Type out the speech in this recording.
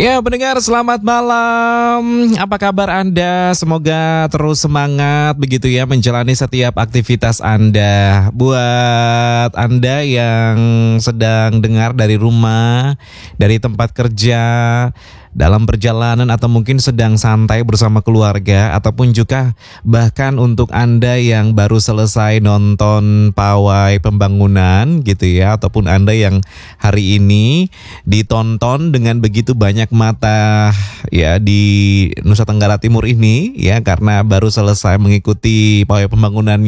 Ya, pendengar, selamat malam. Apa kabar Anda? Semoga terus semangat begitu ya menjalani setiap aktivitas Anda. Buat Anda yang sedang dengar dari rumah, dari tempat kerja, dalam perjalanan atau mungkin sedang santai bersama keluarga, ataupun juga bahkan untuk Anda yang baru selesai nonton pawai pembangunan gitu ya, ataupun Anda yang hari ini ditonton dengan begitu banyak mata ya di Nusa Tenggara Timur ini ya, karena baru selesai mengikuti pawai pembangunan